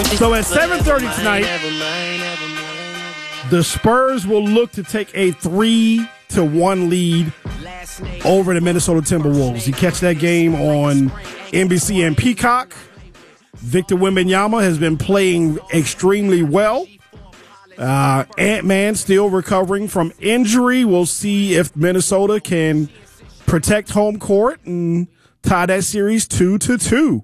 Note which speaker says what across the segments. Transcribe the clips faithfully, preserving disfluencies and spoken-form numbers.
Speaker 1: So at seven thirty tonight, the Spurs will look to take a three to one lead over the Minnesota Timberwolves. You catch that game on N B C and Peacock. Victor Wembanyama has been playing extremely well. Uh, Ant-Man still recovering from injury. We'll see if Minnesota can protect home court and tie that series two to two.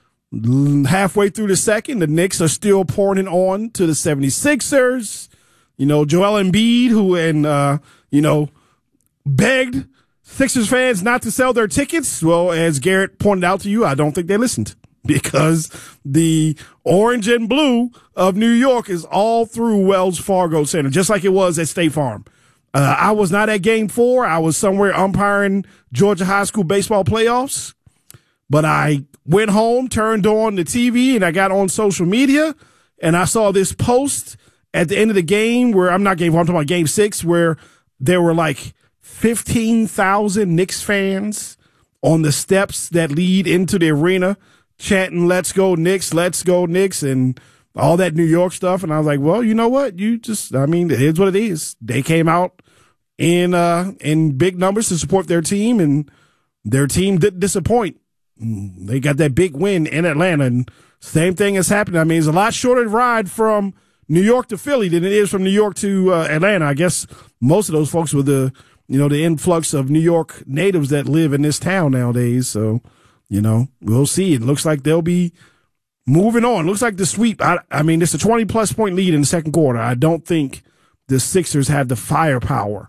Speaker 1: Halfway through the second, the Knicks are still pouring it on to the seventy-sixers. You know, Joel Embiid, who, and, uh, you know, begged Sixers fans not to sell their tickets. Well, as Garrett pointed out to you, I don't think they listened, because the orange and blue of New York is all through Wells Fargo Center, just like it was at State Farm. Uh, I was not at game four. I was somewhere umpiring Georgia high school baseball playoffs, but I went home, turned on the T V, and I got on social media, and I saw this post at the end of the game where, I'm not game four, I'm talking about game six, where there were like fifteen thousand Knicks fans on the steps that lead into the arena chanting, "Let's go Knicks, let's go Knicks," and all that New York stuff. And I was like, well, you know what? You just, I mean, it is what it is. They came out in, uh, in big numbers to support their team, and their team didn't disappoint. They got that big win in Atlanta, and same thing has happened. I mean, it's a lot shorter ride from New York to Philly than it is from New York to uh, Atlanta. I guess most of those folks were the, you know, the influx of New York natives that live in this town nowadays. So, you know, we'll see. It looks like they'll be moving on. It looks like the sweep. I, I mean, it's a twenty plus point lead in the second quarter. I don't think the Sixers have the firepower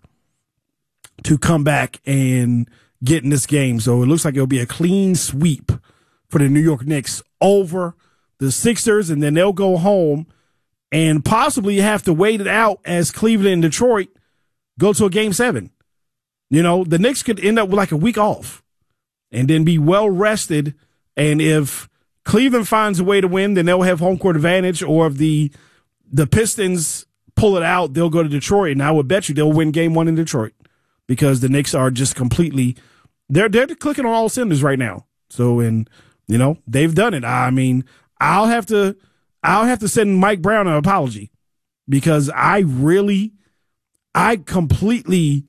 Speaker 1: to come back and get in this game. So it looks like it'll be a clean sweep for the New York Knicks over the Sixers, and then they'll go home and possibly have to wait it out as Cleveland and Detroit go to a game seven. You know, the Knicks could end up with like a week off and then be well rested. And if Cleveland finds a way to win, then they'll have home court advantage. Or if the the Pistons pull it out, they'll go to Detroit. And I would bet you they'll win game one in Detroit, because the Knicks are just completely, they're, they're clicking on all cylinders right now. So, and, you know, they've done it. I mean, I'll have to, I'll have to send Mike Brown an apology, because I really, I completely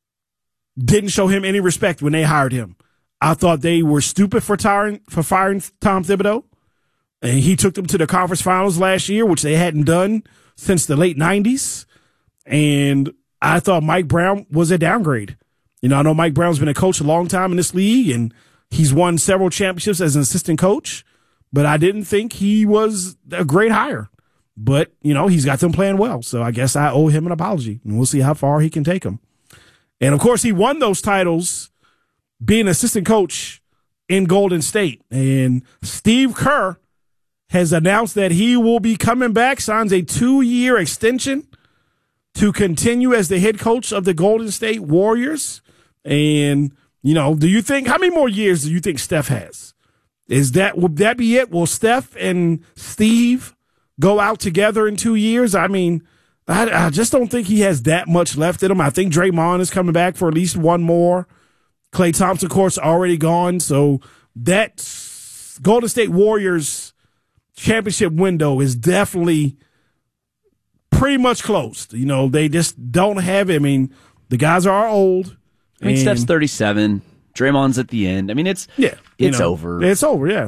Speaker 1: didn't show him any respect when they hired him. I thought they were stupid for tiring, for firing Tom Thibodeau, and he took them to the conference finals last year, which they hadn't done since the late nineties. And I thought Mike Brown was a downgrade. You know, I know Mike Brown's been a coach a long time in this league, and he's won several championships as an assistant coach, but I didn't think he was a great hire. But, you know, he's got them playing well, so I guess I owe him an apology, and we'll see how far he can take them. And, of course, he won those titles being assistant coach in Golden State. And Steve Kerr has announced that he will be coming back, signs a two-year extension to continue as the head coach of the Golden State Warriors. And, you know, do you think, how many more years do you think Steph has? Is that, will that be it? Will Steph and Steve go out together in two years? I mean, I, I just don't think he has that much left in him. I think Draymond is coming back for at least one more. Klay Thompson, of course, already gone. So that Golden State Warriors championship window is definitely pretty much closed. You know, they just don't have it. I mean, the guys are old.
Speaker 2: I mean, Steph's thirty-seven. Draymond's at the end. I mean, it's
Speaker 1: yeah,
Speaker 2: it's
Speaker 1: know,
Speaker 2: over.
Speaker 1: It's over, yeah.